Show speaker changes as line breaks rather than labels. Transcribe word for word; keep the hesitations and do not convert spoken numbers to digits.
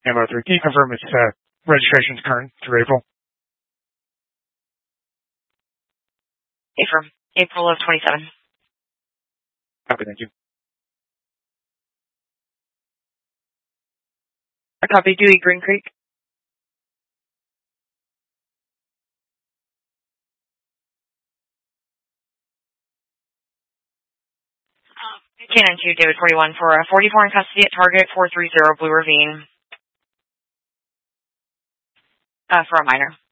Ammo three, can you confirm its uh, registration's current through April?
April, April of twenty-seven.
Okay, thank you.
I copy Dewey Green Creek. Cannon two, David forty-one for uh, forty-four in custody at Target four three zero Blue Ravine. Uh, for a minor.